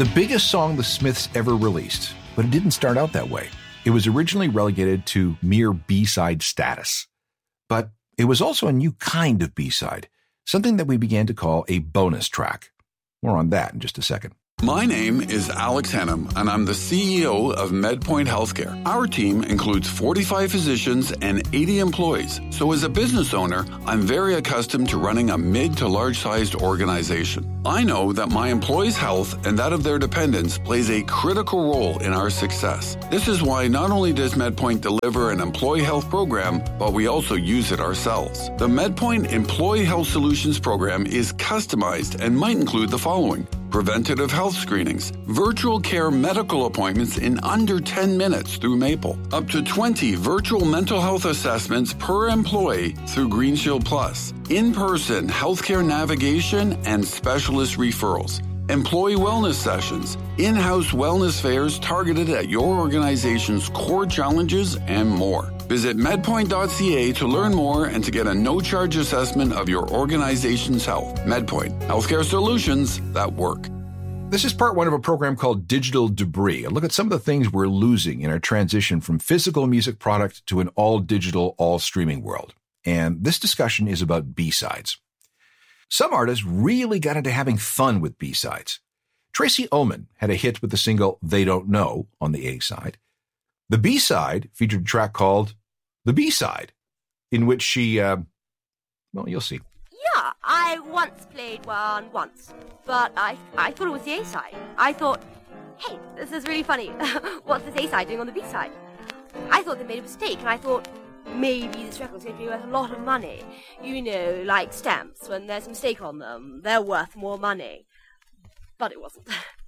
The biggest song the Smiths ever released, but it didn't start out that way. It was originally relegated to mere B-side status. But it was also a new kind of B-side, something that we began to call a bonus track. More on that in just a second. My name is Alex Hennam, and I'm the CEO of MedPoint Healthcare. Our team includes 45 physicians and 80 employees. So as a business owner, I'm very accustomed to running a mid to large-sized organization. I know that my employees' health and that of their dependents plays a critical role in our success. This is why not only does MedPoint deliver an employee health program, but we also use it ourselves. The MedPoint Employee Health Solutions program is customized and might include the following: preventative health screenings, virtual care medical appointments in under 10 minutes through Maple, up to 20 virtual mental health assessments per employee through GreenShield Plus, in-person healthcare navigation and specialist referrals, employee wellness sessions, in-house wellness fairs targeted at your organization's core challenges, and more. Visit medpoint.ca to learn more and to get a no-charge assessment of your organization's health. MedPoint, healthcare solutions that work. This is part one of a program called Digital Debris, a look at some of the things we're losing in our transition from physical music product to an all-digital, all-streaming world. And this discussion is about B-sides. Some artists really got into having fun with B-sides. Tracey Ullman had a hit with the single They Don't Know on the A-side. The B-side featured a track called The B-Side, in which she, well, you'll see. Yeah, I once played one once, but I thought it was the A-side. I thought, hey, this is really funny. What's this A-side doing on the B-side? I thought they made a mistake, and I thought, maybe this record's going to be worth a lot of money. You know, like stamps, when there's a mistake on them, they're worth more money. But it wasn't.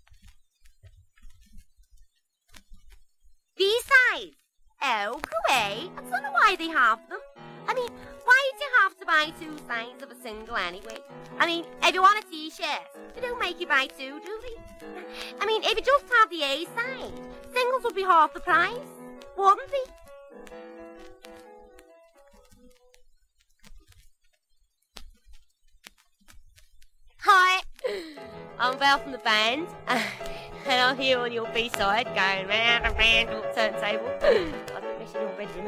B-sides? Oh, go away. I don't know why they have them. I mean, why do you have to buy two sides of a single anyway? I mean, if you want a t-shirt, they don't make you buy two, do they? I mean, if you just had the A-side, singles would be half the price, wouldn't they? Hi, I'm Val from the band, and I'm here on your B-side, going round and round on the turntable. I've been missing your bedroom,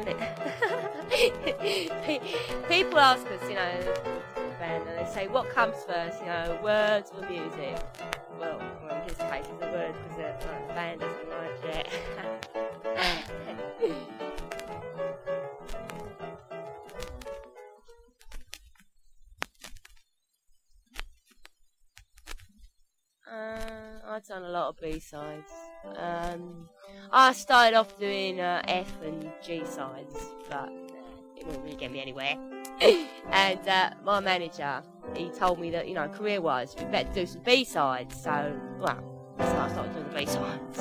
innit? People ask us, you know, the band, and they say, what comes first, you know, words or music? Well, in this case, it's the words, because the band doesn't like it. I've done a lot of B-sides. I started off doing F and G sides, but it wouldn't really get me anywhere. And my manager, he told me that, you know, career-wise, we better do some B-sides. So, well, that's how I started doing the B-sides.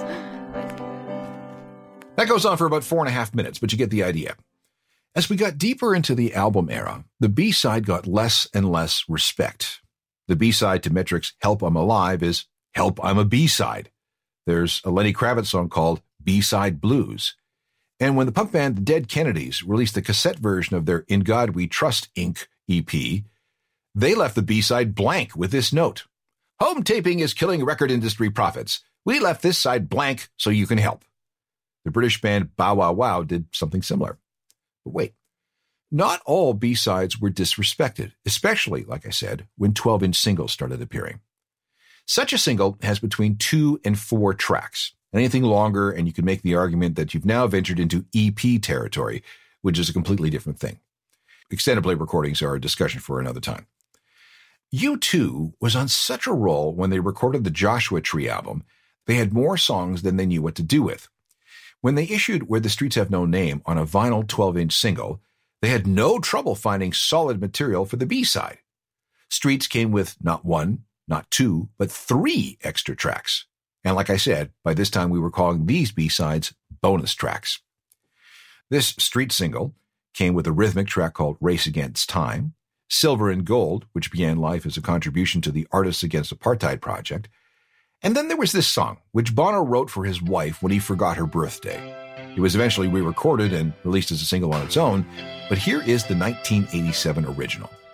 That goes on for about 4.5 minutes, but you get the idea. As we got deeper into the album era, the B-side got less and less respect. The B-side to Metric's Help I'm Alive is Help I'm a B-side. There's a Lenny Kravitz song called B-Side Blues. And when the punk band The Dead Kennedys released the cassette version of their In God We Trust, Inc. EP, they left the B-side blank with this note. Home taping is killing record industry profits. We left this side blank so you can help. The British band Bow Wow Wow did something similar. But wait, not all B-sides were disrespected, especially, like I said, when 12-inch singles started appearing. Such a single has between 2 and 4 tracks. Anything longer, and you can make the argument that you've now ventured into EP territory, which is a completely different thing. Extended play recordings are a discussion for another time. U2 was on such a roll when they recorded the Joshua Tree album, they had more songs than they knew what to do with. When they issued Where the Streets Have No Name on a vinyl 12-inch single, they had no trouble finding solid material for the B-side. Streets came with not 1, not 2, but 3 extra tracks. And like I said, by this time we were calling these B-sides bonus tracks. This Street single came with a rhythmic track called Race Against Time, Silver and Gold, which began life as a contribution to the Artists Against Apartheid project, and then there was this song, which Bono wrote for his wife when he forgot her birthday. It was eventually re-recorded and released as a single on its own, but here is the 1987 original.